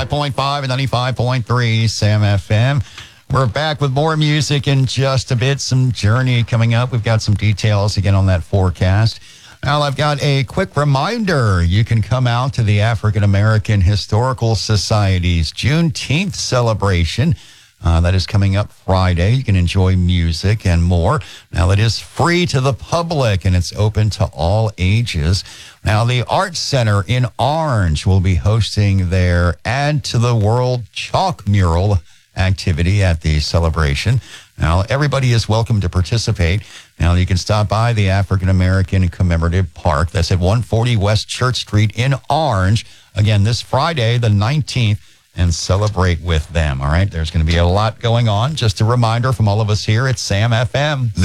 105.5 and 95.3 Sam FM. We're back with more music in just a bit. Some Journey coming up. We've got some details again on that forecast. Now, I've got a quick reminder. You can come out to the African American Historical Society's Juneteenth celebration. That is coming up Friday. You can enjoy music and more. Now, it is free to the public, and it's open to all ages. Now, the Arts Center in Orange will be hosting their Add to the World chalk mural activity at the celebration. Now, everybody is welcome to participate. Now, you can stop by the African American Commemorative Park. That's at 140 West Church Street in Orange. Again, this Friday, the 19th, and celebrate with them. All right, there's going to be a lot going on. Just a reminder from all of us here at Sam FM.